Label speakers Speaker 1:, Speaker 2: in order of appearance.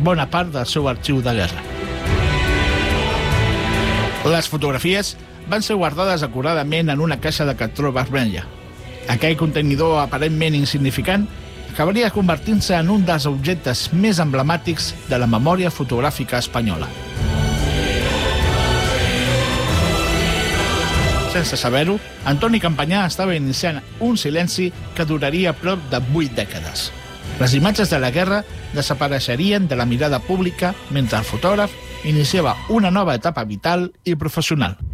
Speaker 1: bona part del seu arxiu de guerra. Les fotografies van ser guardades acuradament en una caixa de cartró vermella. Aquell contenidor aparentment insignificant acabaria convertint-se en un dels objectes més emblemàtics de la memòria fotogràfica espanyola. Sense saber-ho, Antoni Campanyà estava iniciant un silenci que duraria prop de 8 dècades. Les imatges de la guerra desapareixerien de la mirada pública mentre el fotògraf iniciava una nova etapa vital i professional.